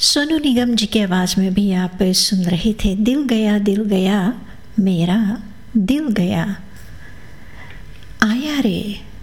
सोनू निगम जी की आवाज़ में भी आप सुन रहे थे दिल गया मेरा दिल गया। आया रे